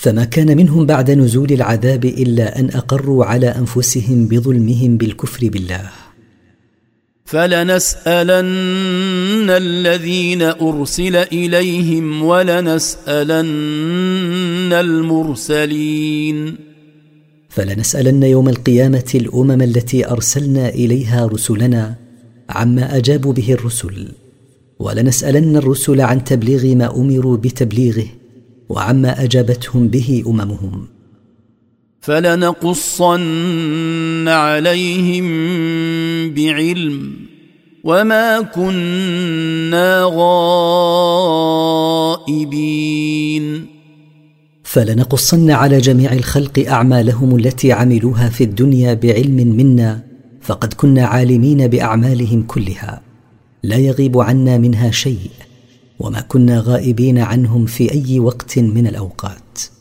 فما كان منهم بعد نزول العذاب إلا أن أقروا على أنفسهم بظلمهم بالكفر بالله. فلنسألن الذين أرسل إليهم ولنسألن المرسلين. فلنسألن يوم القيامة الأمم التي أرسلنا إليها رسلنا عما أجابوا به الرسل، ولنسألن الرسل عن تبليغ ما أمروا بتبليغه وعما أجابتهم به أممهم. فلنقصن عليهم بعلم وما كنا غائبين. فلنقصن على جميع الخلق أعمالهم التي عملوها في الدنيا بعلم منا، فقد كنا عالمين بأعمالهم كلها لا يغيب عنا منها شيء، وما كنا غائبين عنهم في أي وقت من الأوقات.